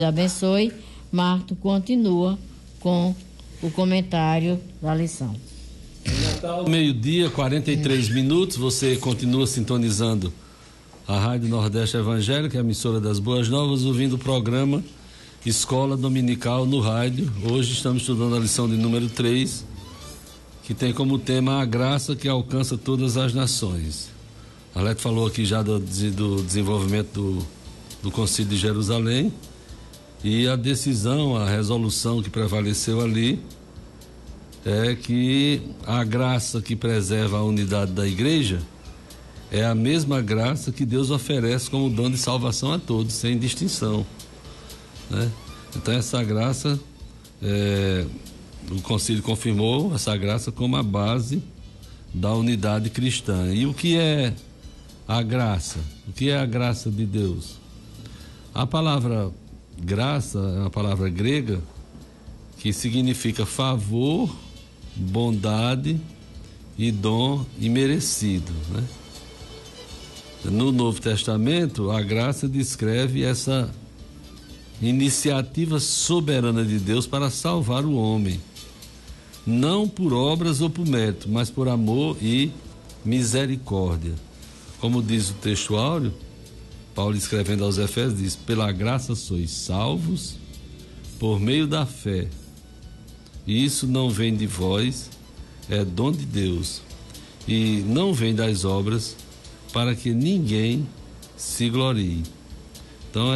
abençoe. Marto continua com o comentário da lição. Natal, meio-dia, 43 minutos. Você continua sintonizando a Rádio Nordeste Evangélica, a emissora das Boas Novas, ouvindo o programa Escola Dominical no Rádio. Hoje estamos estudando a lição de número 3, que tem como tema a graça que alcança todas as nações. Arlete falou aqui já do desenvolvimento do Concílio de Jerusalém, e a decisão, a resolução que prevaleceu ali é que a graça que preserva a unidade da igreja é a mesma graça que Deus oferece como dom de salvação a todos, sem distinção, né? Então essa graça, o concílio confirmou essa graça como a base da unidade cristã. E o que é a graça? O que é a graça de Deus? A palavra graça é uma palavra grega que significa favor, bondade e dom imerecido, né? No Novo Testamento, a graça descreve essa iniciativa soberana de Deus para salvar o homem, não por obras ou por mérito, mas por amor e misericórdia. Como diz o texto áureo, Paulo, escrevendo aos Efésios, diz: pela graça sois salvos por meio da fé. E isso não vem de vós, é dom de Deus, e não vem das obras, para que ninguém se glorie. Então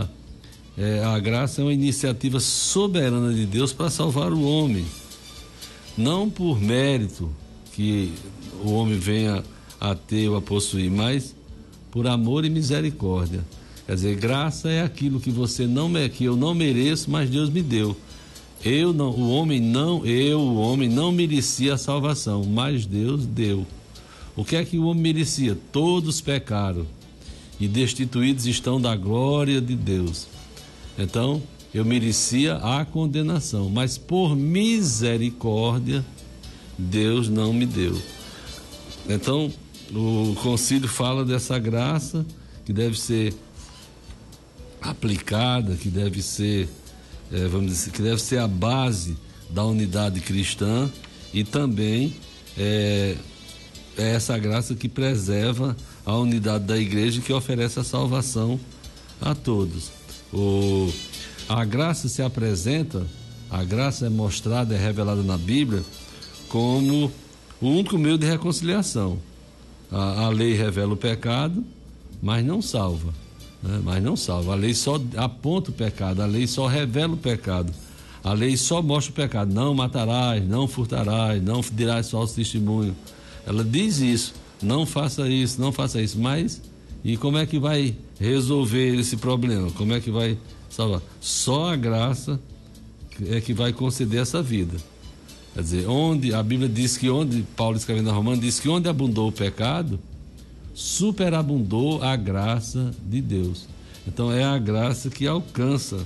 a graça é uma iniciativa soberana de Deus para salvar o homem, não por mérito que o homem venha a ter ou a possuir, mas por amor e misericórdia. Quer dizer, graça é aquilo que que eu não mereço, mas Deus me deu. O homem não merecia a salvação, mas Deus deu. O que é que o homem merecia? Todos pecaram e destituídos estão da glória de Deus. Então, eu merecia a condenação, mas por misericórdia, Deus não me deu. Então, o concílio fala dessa graça que deve ser aplicada, que deve ser, que deve ser a base da unidade cristã, e também é essa graça que preserva a unidade da igreja, que oferece a salvação a todos. A graça se apresenta, a graça é mostrada, é revelada na Bíblia como o único meio de reconciliação. A lei revela o pecado, mas não salva, né? Mas não salva. A lei só aponta o pecado, a lei só revela o pecado, a lei só mostra o pecado. Não matarás, não furtarás, não dirás falso testemunho. Ela diz isso, não faça isso, não faça isso. Mas, e como é que vai resolver esse problema? Como é que vai salvar? Só a graça é que vai conceder essa vida. Quer dizer, a Bíblia diz que Paulo, escrevendo a Romanos, diz que onde abundou o pecado, superabundou a graça de Deus. Então é a graça que alcança,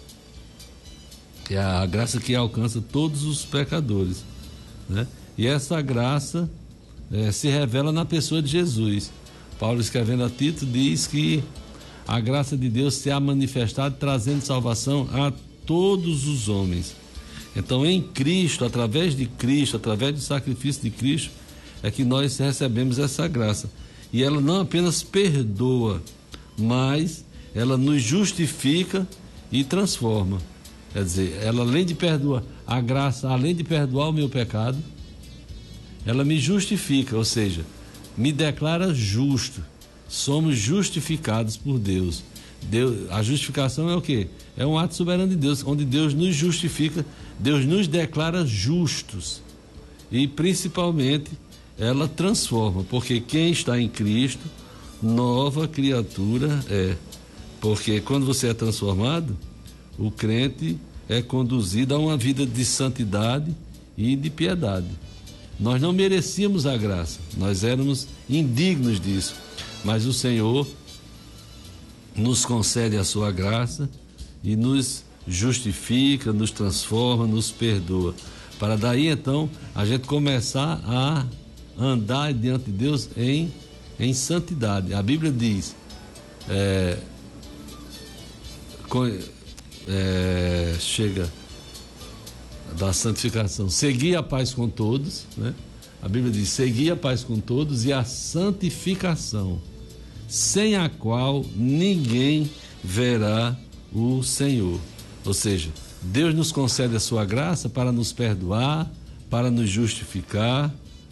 todos os pecadores, né? E essa graça se revela na pessoa de Jesus. Paulo, escrevendo a Tito, diz que a graça de Deus se há manifestado, trazendo salvação a todos os homens. Então, em Cristo, através do sacrifício de Cristo, é que nós recebemos essa graça. E ela não apenas perdoa, mas ela nos justifica e transforma. Quer dizer, ela, além de perdoar, a graça, além de perdoar o meu pecado, ela me justifica, ou seja, me declara justo. Somos justificados por Deus. A justificação é o quê? É um ato soberano de Deus, onde Deus nos justifica, Deus nos declara justos. E principalmente ela transforma, porque quem está em Cristo, nova criatura é. Porque quando você é transformado, o crente é conduzido a uma vida de santidade e de piedade. Nós não merecíamos a graça, nós éramos indignos disso, mas o Senhor nos concede a sua graça e nos justifica, nos transforma, nos perdoa, para daí então a gente começar a andar diante de Deus em santidade. A Bíblia diz, chega da santificação, segui a paz com todos, né? A Bíblia diz, segui a paz com todos e a santificação, sem a qual ninguém verá o Senhor. Ou seja, Deus nos concede a sua graça para nos perdoar, para nos justificar,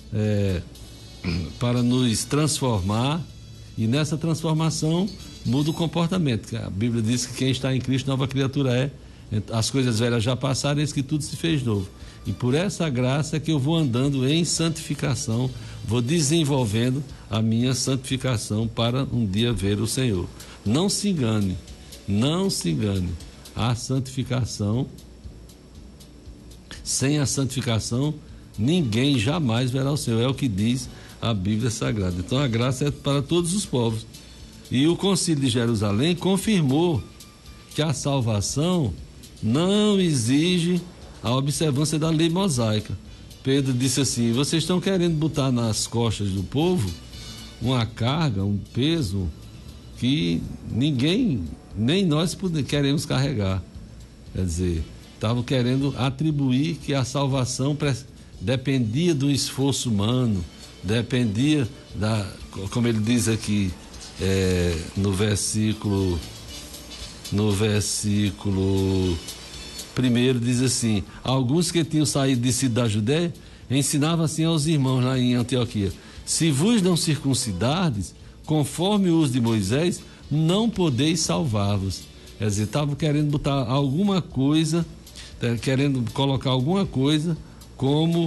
para nos transformar, e nessa transformação muda o comportamento. A Bíblia diz que quem está em Cristo nova criatura é, as coisas velhas já passaram, eis que tudo se fez novo. E por essa graça é que eu vou andando em santificação, vou desenvolvendo a minha santificação para um dia ver o Senhor. Não se engane, não se engane. A santificação, sem a santificação, ninguém jamais verá o Senhor. É o que diz a Bíblia Sagrada. Então a graça é para todos os povos. E o Concílio de Jerusalém confirmou que a salvação não exige a observância da lei mosaica. Pedro disse assim: vocês estão querendo botar nas costas do povo uma carga, um peso que ninguém, nem nós queremos carregar. Quer dizer, estavam querendo atribuir que a salvação dependia do esforço humano, dependia como ele diz aqui no versículo 1, diz assim: alguns que tinham saído de si da Judéia ensinavam assim aos irmãos lá em Antioquia: se vos não circuncidardes, conforme o uso de Moisés, não podeis salvar-vos. Quer dizer, estavam querendo botar alguma coisa, querendo colocar alguma coisa como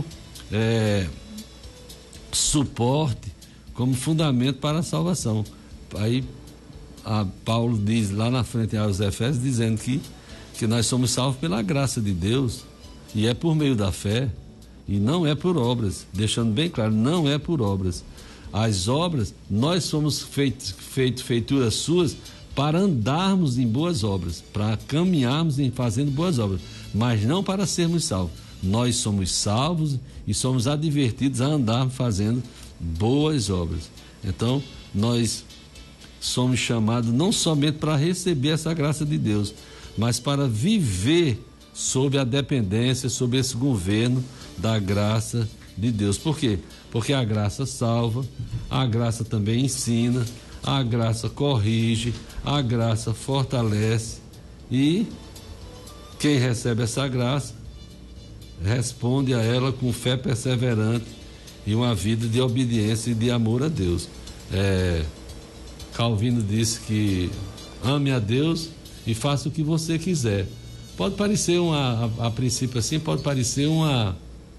suporte, como fundamento para a salvação. Aí Paulo diz lá na frente aos Efésios, dizendo que nós somos salvos pela graça de Deus, e é por meio da fé, e não é por obras, deixando bem claro, não é por obras. As obras, nós somos feituras suas para andarmos em boas obras, para caminharmos em fazendo boas obras, mas não para sermos salvos. Nós somos salvos e somos advertidos a andar fazendo boas obras. Então, nós somos chamados não somente para receber essa graça de Deus, mas para viver sob a dependência, sob esse governo da graça de Deus. Por quê? Porque a graça salva, a graça também ensina, a graça corrige, a graça fortalece, e quem recebe essa graça responde a ela com fé perseverante e uma vida de obediência e de amor a Deus. Calvino disse que ame a Deus e faça o que você quiser. Pode parecer a princípio assim, pode parecer uma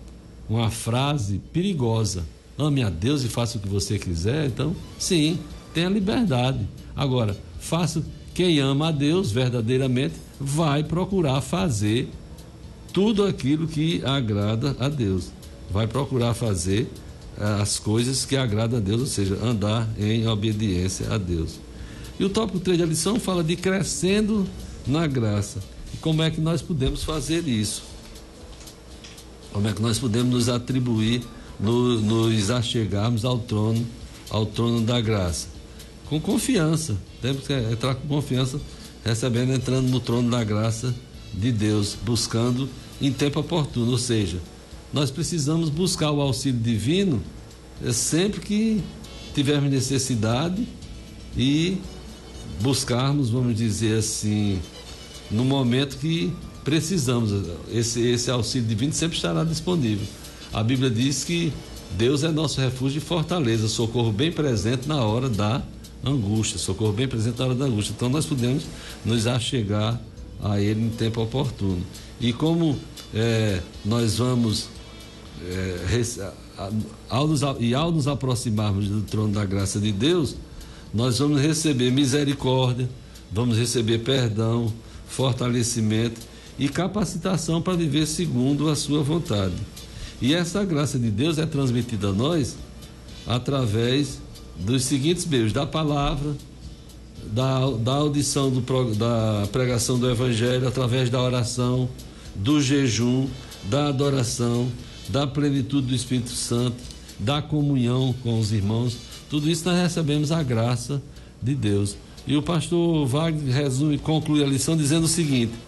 frase perigosa. Ame a Deus e faça o que você quiser. Então, sim, tenha liberdade. Agora, quem ama a Deus verdadeiramente vai procurar fazer tudo aquilo que agrada a Deus. Vai procurar fazer as coisas que agradam a Deus, ou seja, andar em obediência a Deus. E o tópico 3 da lição fala de crescendo na graça. E como é que nós podemos fazer isso? Como é que nós podemos nos atribuir, nos achegarmos ao trono da graça? Com confiança. Temos que entrar com confiança, entrando no trono da graça de Deus, buscando em tempo oportuno. Ou seja, nós precisamos buscar o auxílio divino sempre que tivermos necessidade, e buscarmos, vamos dizer assim, no momento que precisamos. Esse auxílio divino sempre estará disponível. A Bíblia diz que Deus é nosso refúgio e fortaleza, socorro bem presente na hora da angústia, socorro bem presente na hora da angústia. Então nós podemos nos achegar a Ele em tempo oportuno. E como nós vamos ao nos aproximarmos do trono da graça de Deus, nós vamos receber misericórdia, vamos receber perdão, fortalecimento e capacitação para viver segundo a sua vontade. E essa graça de Deus é transmitida a nós através dos seguintes meios: da palavra, da audição da pregação do Evangelho, através da oração, do jejum, da adoração, da plenitude do Espírito Santo, da comunhão com os irmãos. Tudo isso nós recebemos a graça de Deus. E o pastor Wagner conclui a lição dizendo o seguinte: